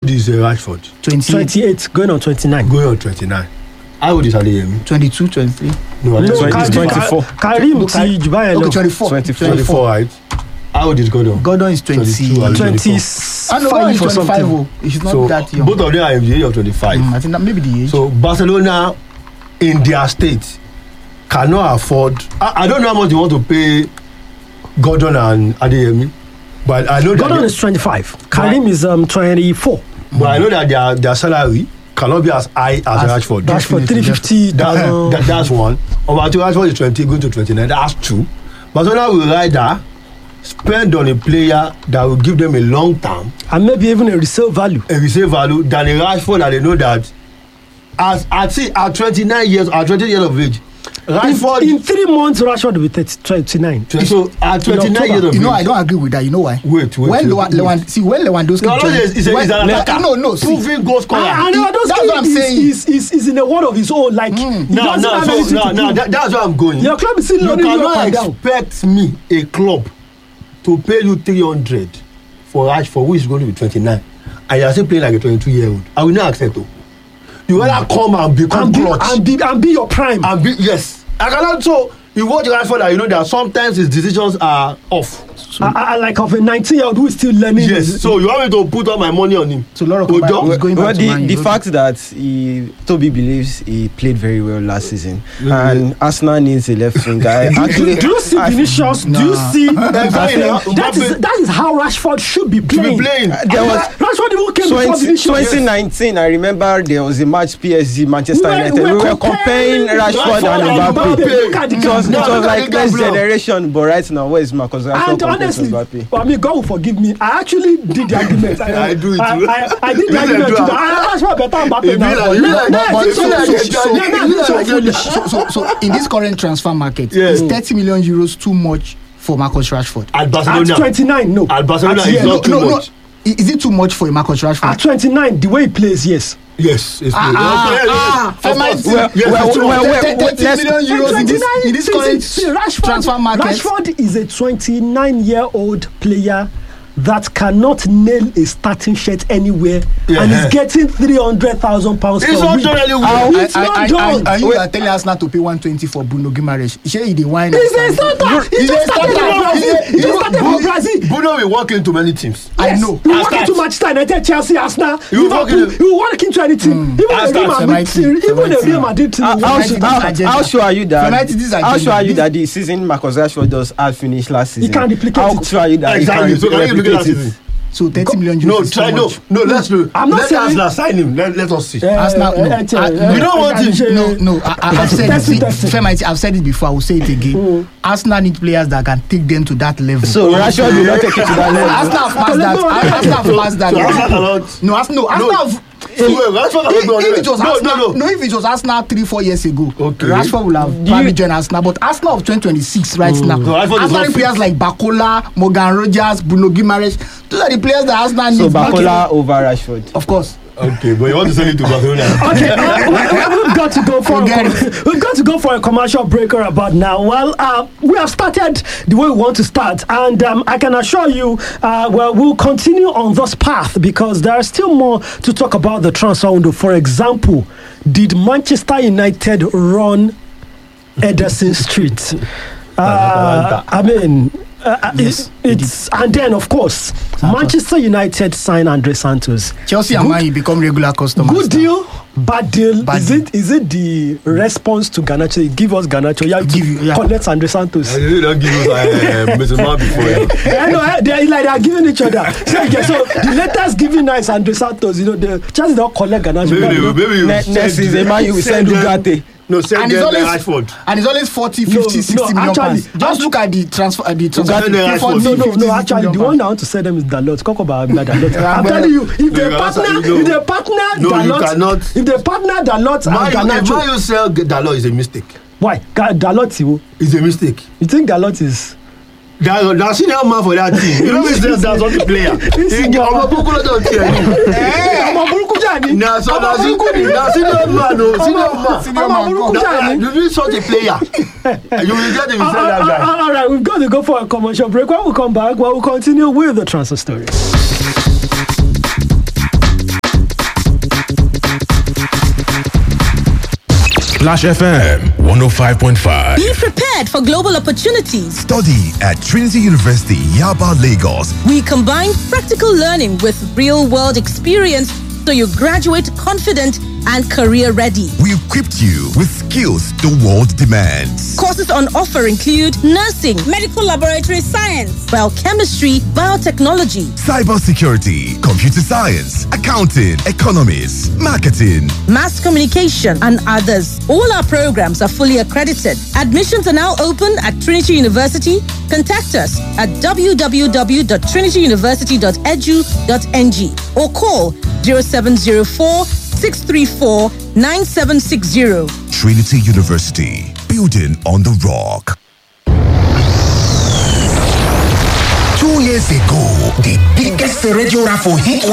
old is Rashford? 28, going on 29. Going on 29. How old is Adeyemi? 22, 23. No, No, 24. Karim ti jù báyẹn Okay, lọ. 24. 24, right? How old is Gordon? Gordon is 20. 22, and 25 I know Gordon is or 25. something. Oh. He's not So that young. both of them are in the age of 25. I think that maybe the age. So Barcelona, in their state, cannot afford. I don't know how much they want to pay Gordon and Adeyemi, but I know Gordon that is 25. Karim is 24. but I know that their salary cannot be as high as Rashford. That's for 350. That's one. About Rashford is 20, going to 29. That's two. Barcelona will rather spend on a player that will give them a long term, And maybe even a resale value. a resale value, than a Rashford that they know that at 29 years or 20 years of age, Rashford. In 3 months, Rashford will be 29. So at 29 years of You know, I age. don't agree with that. You know why? Wait. When Lewandowski No, he's an attacker. No, see, Proven goal scorer. And That's what I'm saying. He's in a world of his own. Like, he doesn't have anything to prove. That's where I'm going. Your club is still You loading you up cannot and down. expect me, a club, to pay you 300 for Rashford, who is going to be 29, and you are still playing like a 22-year-old. I will not accept it. You rather come and become clutch. And be your prime. Yes. I cannot. So you watch Rashford and you know that sometimes his decisions are off. I like of a 19-year-old who is still learning. Yes. So you want me to put all my money on him? So Laura Ojo? is going back Well, to Man the U. fact that Toby believes he played very well last season, and Arsenal needs a left winger. Actually, Do you see Vinicius? Do you see? That is how Rashford should be playing. There was Rashford even came before Vinicius. 2019. I remember there was a match PSG Manchester United. We were comparing Rashford and Mbappe. Look at the It was like next Gabriel. generation, but right now, where is Marcus Rashford And compared to honestly, Mbappe? I mean, God will forgive me. I actually did the argument. I do it too. I did the You argument do too. it. Rashford better Mbappe It be now. So in this current transfer market, Yes. is 30 million euros too much for Marcus Rashford? At At Barcelona. 29, no. At Barcelona, At it's year, not too much. Is it too much for Marcus Rashford? At 29, the way he plays, yes. Yes, it's Well, let's 30 million euros in this current Rashford, transfer market. Rashford is a 29-year-old player that cannot nail a starting shirt anywhere, and is getting £300,000 per It's week. not done anyway. It's not done. And you are telling us not to pay 120 for Bruno Guimaraes. He the wine. He's a starter. He just started for Brazil. Bruno will walk into many teams. I know. He walk into Manchester United, Chelsea, Arsenal, Liverpool. He will walk into any team. Even a Real Madrid team. How sure are you United is that? How agenda. sure are you that the season Marcus Rashford does had finished last season? He can replicate How it. sure are you that Exactly. he So can can you look at that replicate season? it? So 30 million euros No, is try too no. much. No, let's do. I'm not Let saying- Arsenal sign him. Let us see. Arsenal, no. You don't want him. No, I've said That's it. it. Femi, I've said it before. I will say it again. Arsenal need players that can take them to that level. So Rashford will not take it to that level. Arsenal have passed that. Arsenal have passed that. So Arsenal cannot. No, Arsenal have. Rashford cannot go on If it was there. Arsenal, No. if it was Arsenal 3-4 years ago, Okay. Rashford would have probably joined Arsenal. But Arsenal of 2026 right now, So Rashford is Arsenal not players fit. like Bakola, Morgan Rogers, Bruno Guimaraes, those are the players that Arsenal So needs. Bakola over Rashford. Of course. Okay, but you want to send it to Barcelona? Okay, we've got to go for we've got to go for a commercial break right about now. Well, we have started the way we want to start, and I can assure you, we'll continue on this path because there is still more to talk about the transfer window. For example, did Manchester United run Ederson Street? I mean. Yes, it's and then of course Manchester United signed Andre Santos. Chelsea and Man U become regular customers. Good deal, bad deal. Bad Is it the response to Garnacho? Give us Garnacho. Yeah, collect Andre Santos. You don't give us Mason Mount before. I know they're giving each other. So the latest giving us Andre Santos. You know the chances don't collect Garnacho. Maybe Next season, Man U will send Ugarte. No, send And them it's always Rashford. and it's always 40, 50, 60 million actually, pounds. Just look at the transfer. Ugarte, Rashford. No. Actually, the one I want to send them is Dalot. Talk about Dalot. I'm telling you, if they partner Dalot, if they partner Dalot and Garnacho, Why you sell Dalot is a mistake. why Dalot? It's a mistake. You think Dalot is? That's senior man for that team. You know me say that's not the player. Ọmọ burúkú ló dọ̀ tiẹ̀ ni. Ọmọ burúkú jà ní. Na senior man o, senior man. Ọmọ burúkú jà ní. You be such a player. You will get the mistake that guy. All right, we've got to go for a commercial break. When we come back, we'll continue with the transfer story. Splash FM 105.5. Be prepared for global opportunities. Study at Trinity University, Yaba, Lagos. We combine practical learning with real-world experience so you graduate confident and career-ready. We equipped you with skills the world demands. Courses on offer include nursing, medical laboratory science, biochemistry, biotechnology, cybersecurity, computer science, accounting, economics, marketing, mass communication, and others. All our programs are fully accredited. Admissions are now open at Trinity University. Contact us at www.trinityuniversity.edu.ng or call 0704-634-9760. Trinity University, building on the rock. 2 years ago, the biggest radio raffle hit